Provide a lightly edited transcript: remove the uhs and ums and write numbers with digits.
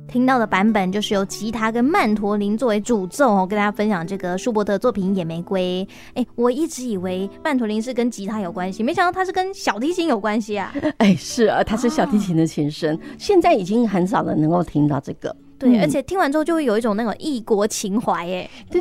听到的版本就是由吉他跟曼陀林作为主奏跟大家分享这个舒伯特作品《野玫瑰》。我一直以为曼陀林是跟吉他有关系，没想到它是跟小提琴有关系啊。 是啊，它是小提琴的琴声，现在已经很少人能够听到这个。 对，而且听完之后就会有一种那种异国情怀。